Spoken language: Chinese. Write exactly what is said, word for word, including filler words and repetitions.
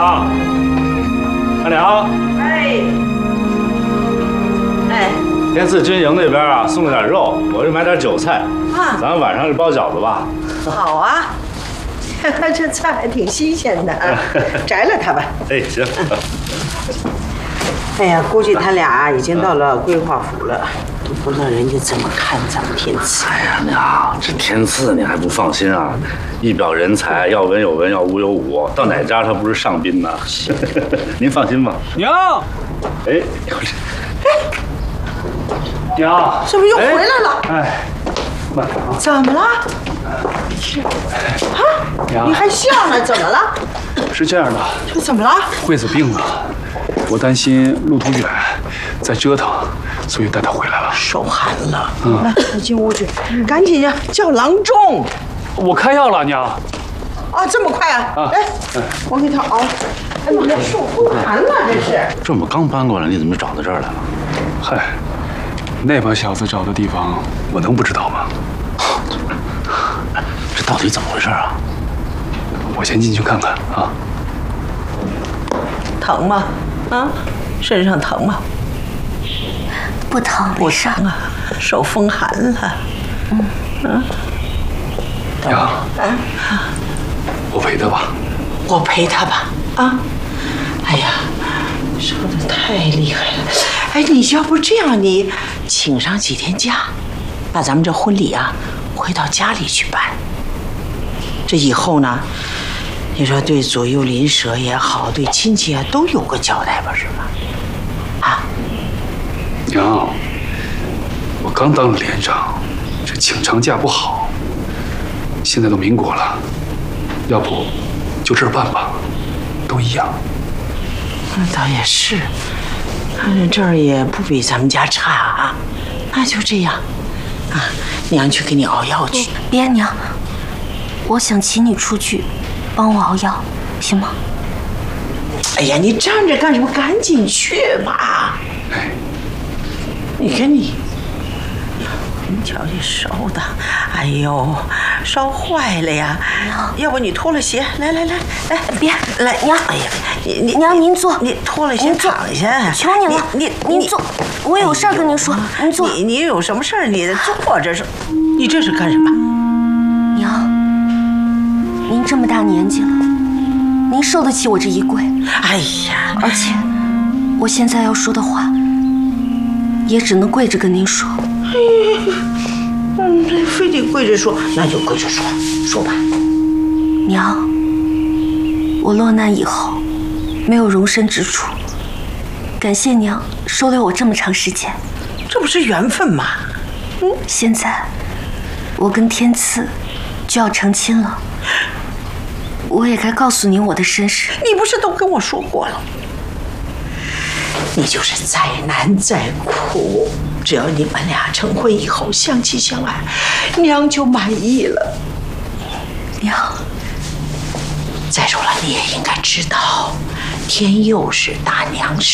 娘，大娘。 哎，哎， 天赐军营那边啊，送了点肉，我就买点韭菜。 啊， 咱们晚上就包饺子吧。 好啊，这菜还挺新鲜的啊，摘了它吧。 哎，行。 哎呀，估计他俩已经到了规划府了，都不知道人家怎么看咱们天赐。 哎呀，娘，这天赐你还不放心啊？一表人才，要文有文，要武有武，到哪家他不是上宾呢？您放心吧。 娘， 哎， 娘， 怎么又回来了？ 哎，慢点啊。 怎么了？是啊，你还笑呢？怎么了？ 是这样的， 这怎么了？ 惠子病了，我担心路途远，再折腾，所以带她回来了。 手寒了，嗯，来，我进屋去，赶紧呀，叫郎中。 我开药了，娘。 啊，这么快啊！ 啊来，我给他熬。哎呀，这受风寒了，这是。 这我刚搬过来，你怎么找到这儿来了？ 嗨，那帮小子找的地方，我能不知道吗？ 这到底怎么回事啊？ 我先进去看看啊。 疼吗？啊，身上疼吗？ 不疼， 不疼啊，受风寒了。 嗯嗯。 娘， 啊， 我陪她吧。 我陪他吧。啊，哎呀，受的太厉害了。哎，你要不这样，你请上几天假，把咱们这婚礼啊回到家里去办。这以后呢，你说对左右邻舍也好，对亲戚啊都有个交代吧，是吧？啊， 娘，我刚当了连长，这请长假不好。现在都民国了，要不就这儿办吧，都一样。 那倒也是，看着这儿也不比咱们家差啊。那就这样，啊，娘去给你熬药去。 别，娘，我想请你出去帮我熬药，行吗？ 哎呀，你站着干什么？赶紧去吧！ 哎， 你看你，你瞧这烧的，哎呦，烧坏了呀！要不你脱了鞋，来来来来， 别来娘， 哎呀，你你娘您坐， 你脱了鞋您坐躺下， 求您了， 你您坐，我有事儿跟您说，您坐。 你你有什么事儿？你坐着是，你这是干什么？ 娘，您这么大年纪了，您受得起我这一跪？ 哎呀， 而且我现在要说的话，也只能跪着跟您说。 嗯，非得跪着说，那就跪着说，说吧。 娘，我落难以后没有容身之处，感谢娘收留我这么长时间。 这不是缘分吗？ 嗯，现在我跟天赐就要成亲了，我也该告诉您我的身世。 你不是都跟我说过了？你就是再难再苦，只要你们俩成婚以后相亲相爱，娘就满意了。 娘， 再说了，你也应该知道，天佑是大娘生。